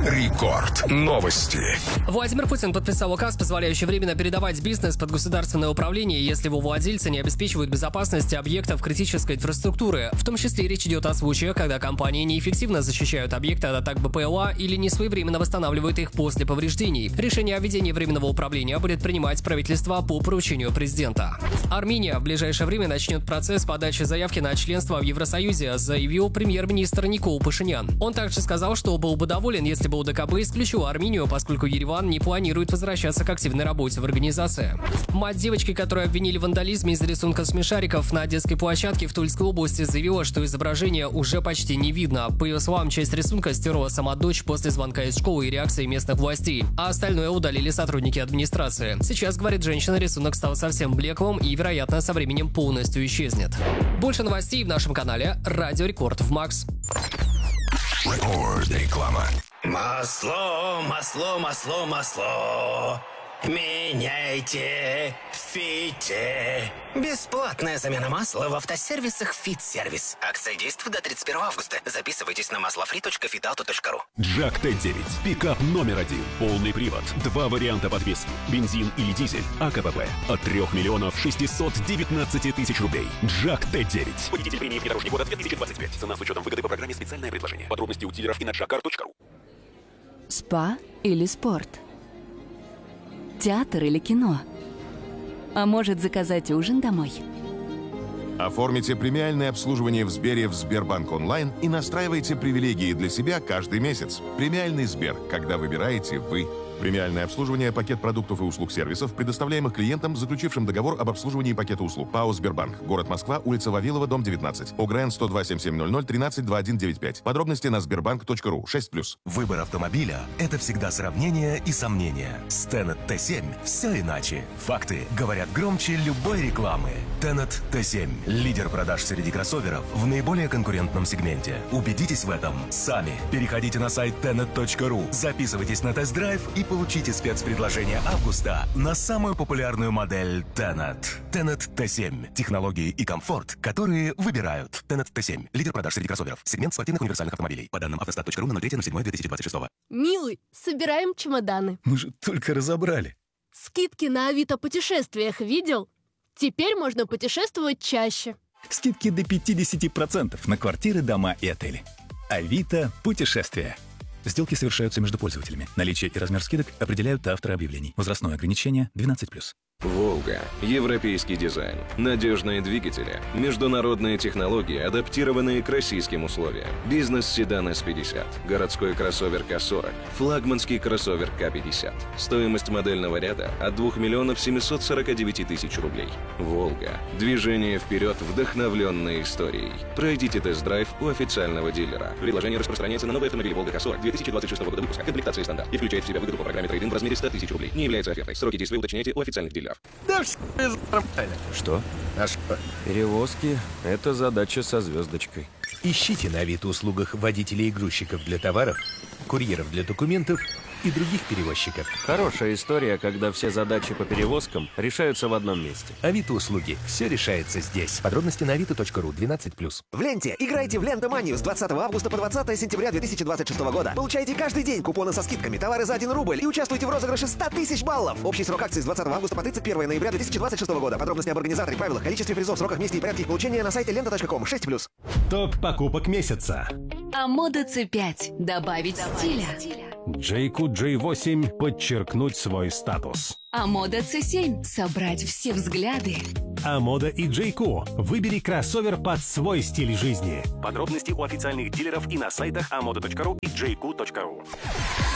Рекорд. Новости. Владимир Путин подписал указ, позволяющий временно передавать бизнес под государственное управление, если его владельцы не обеспечивают безопасность объектов критической инфраструктуры. В том числе речь идет о случаях, когда компании неэффективно защищают объекты от атак БПЛА или не своевременно восстанавливают их после повреждений. Решение о введении временного управления будет принимать правительство по поручению президента. Армения в ближайшее время начнет процесс подачи заявки на членство в Евросоюзе, заявил премьер-министр Никол Пашинян. Он также сказал, что был бы доволен, если бы УДКБ исключил Армению, поскольку Ереван не планирует возвращаться к активной работе в организации. Мать девочки, которую обвинили в вандализме из-за рисунка смешариков на детской площадке в Тульской области, заявила, что изображение уже почти не видно. По ее словам, часть рисунка стерла сама дочь после звонка из школы и реакции местных властей, а остальное удалили сотрудники администрации. Сейчас, говорит женщина, рисунок стал совсем блеклым и, вероятно, со временем полностью исчезнет. Больше новостей в нашем канале «Радио Рекорд» в Макс. Реклама. Масло, масло, масло, масло. Меняйте в Фите. Бесплатная замена масла в автосервисах «Фит-сервис». Акция действует до 31 августа. Записывайтесь на maslofree.fitauto.ru. Джак Т9. Пикап номер 1. Полный привод. 2 варианта подвески. Бензин или дизель. АКПП. От 3 миллионов 619 тысяч рублей. Джак Т9. Водитель премии «Внедорожник года» 2025. Цена с учетом выгоды по программе «Специальное предложение». Подробности у дилеров и на jakar.ru. Спа или спорт? Театр или кино? А может, заказать ужин домой? Оформите премиальное обслуживание в Сбере в Сбербанк онлайн и настраивайте привилегии для себя каждый месяц. Премиальный Сбер, когда выбираете вы. Премиальное обслуживание, пакет продуктов и услуг сервисов, предоставляемых клиентам, заключившим договор об обслуживании пакета услуг. ПАО «Сбербанк». Город Москва, улица Вавилова, дом 19. ОГРН 102-7700 13-2195. Подробности на sberbank.ru. 6+. Выбор автомобиля – это всегда сравнение и сомнения. С Tenet T7 все иначе. Факты говорят громче любой рекламы. Tenet T7 – лидер продаж среди кроссоверов в наиболее конкурентном сегменте. Убедитесь в этом сами. Переходите на сайт tenet.ru, записывайтесь на тест-драйв и получите спецпредложение августа на самую популярную модель Tenet. Tenet T7. Технологии и комфорт, которые выбирают. Tenet T7. Лидер продаж среди кроссоверов. Сегмент спортивных универсальных автомобилей. По данным автостат.ру на 03.07.2026. Милый, собираем чемоданы. Мы же только разобрали. Скидки на Авито путешествиях видел? Теперь можно путешествовать чаще. Скидки до 50% на квартиры, дома и отели. Авито путешествия. Сделки совершаются между пользователями. Наличие и размер скидок определяют авторы объявлений. Возрастное ограничение 12+. «Волга». Европейский дизайн, надежные двигатели, международные технологии, адаптированные к российским условиям. Бизнес-седан С-50, городской кроссовер К-40, флагманский кроссовер К-50. Стоимость модельного ряда от 2 миллионов 749 тысяч рублей. «Волга». Движение вперед, вдохновленное историей. Пройдите тест-драйв у официального дилера. Предложение распространяется на новые автомобили «Волга К-40» 2026 года выпуска. Комплектация стандарт и включает в себя выгоду по программе трейд-ин в размере 100 тысяч рублей. Не является офертой. Сроки действия уточняйте у официальных дилеров. Да все нормально. Что? А что? Перевозки – это задача со звездочкой. Ищите на Авито-услугах водителей и грузчиков для товаров, курьеров для документов и других перевозчиков. Хорошая история, когда все задачи по перевозкам решаются в одном месте. Авито-услуги. Все решается здесь. Подробности на avito.ru 12+. В ленте играйте в Лента-манию с 20 августа по 20 сентября 2026 года. Получайте каждый день купоны со скидками, товары за 1 рубль и участвуйте в розыгрыше 100 тысяч баллов. Общий срок акции с 20 августа по 31 ноября 2026 года. Подробности об организаторе, правилах, количестве призов, сроках, месте и порядке их получения на сайте lenta.com. 6+. Топ покупок месяца. Амода C5. Добавить стиля. Джейку J8 подчеркнуть свой статус. Амода C7. Собрать все взгляды. Амода и Джейку. Выбери кроссовер под свой стиль жизни. Подробности у официальных дилеров и на сайтах amoda.ru и jayco.ru.